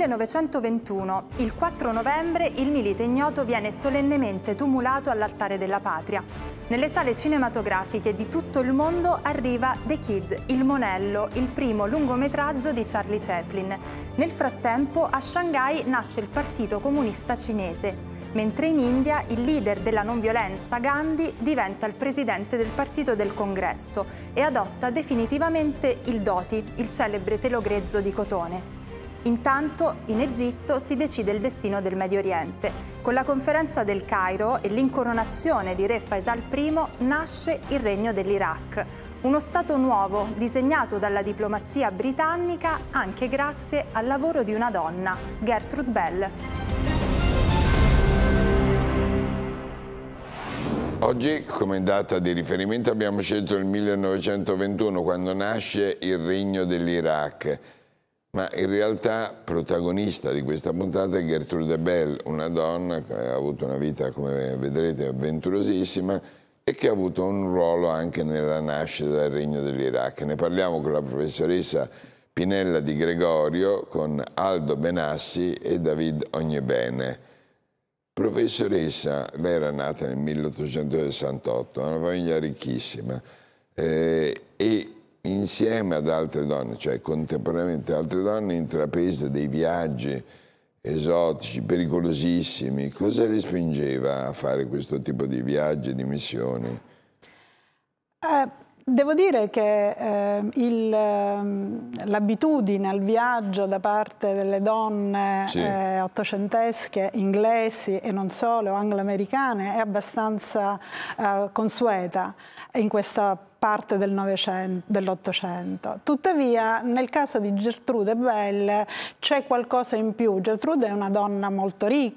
1921, il 4 novembre, il Milite Ignoto viene solennemente tumulato all'Altare della Patria. Nelle sale cinematografiche di tutto il mondo arriva The Kid, Il Monello, il primo lungometraggio di Charlie Chaplin. Nel frattempo, a Shanghai nasce il Partito Comunista Cinese, mentre in India il leader della non violenza, Gandhi, diventa il presidente del Partito del Congresso e adotta definitivamente il dhoti, il celebre telo grezzo di cotone. Intanto, in Egitto si decide il destino del Medio Oriente. Con la conferenza del Cairo e l'incoronazione di re Faisal I nasce il Regno dell'Iraq, uno stato nuovo disegnato dalla diplomazia britannica anche grazie al lavoro di una donna, Gertrude Bell. Oggi come data di riferimento abbiamo scelto il 1921, quando nasce il Regno dell'Iraq. Ma in realtà protagonista di questa puntata è Gertrude Bell, una donna che ha avuto una vita, come vedrete, avventurosissima e che ha avuto un ruolo anche nella nascita del Regno dell'Iraq. Ne parliamo con la professoressa Pinella Di Gregorio, con Aldo Benassi e David Ognebene. Professoressa, lei era nata nel 1868, una famiglia ricchissima e insieme ad altre donne, cioè contemporaneamente altre donne, intraprese dei viaggi esotici, pericolosissimi. Cosa le spingeva a fare questo tipo di viaggi, di missioni? Devo dire che l'abitudine al viaggio da parte delle donne ottocentesche, inglesi e non solo, anglo-americane, è abbastanza consueta in questa parte dell'Ottocento. Tuttavia, nel caso di Gertrude Bell c'è qualcosa in più. Gertrude è una donna molto ricca,